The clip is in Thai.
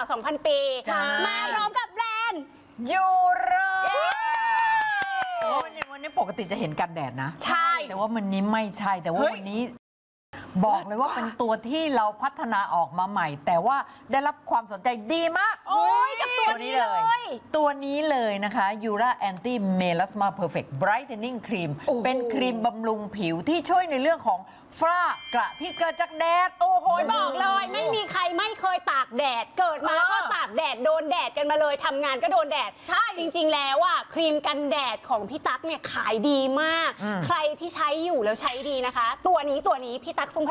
2,000 ปีมาพร้อมกับแบรนด์ยูโรวันนี้ปกติจะเห็นกันแดดนะใช่แต่ว่าวันนี้ไม่ใช่แต่ว่าวันนี้บอกเลยว่าเป็นตัวที่เราพัฒนาออกมาใหม่แต่ว่าได้รับความสนใจดีมากโอ้ยกับตัวนี้เลยตัวนี้เลยนะคะยูราแอนตี้เมลาสมาเพอร์เฟกต์ไบรท์เทนนิ่งครีมเป็นครีมบำรุงผิวที่ช่วยในเรื่องของฝ้ากระที่เกิดจากแดดโอ้โหบอกเลยไม่มีใครไม่เคยตากแดดเกิดมาก็ตากแดดโดนแดดกันมาเลยทำงานก็โดนแดดใช่จริงๆแล้วอ่ะครีมกันแดดของพี่ตั๊กเนี่ยขายดีมากใครที่ใช้อยู่แล้วใช้ดีนะคะตัวนี้พี่ตั๊กทรง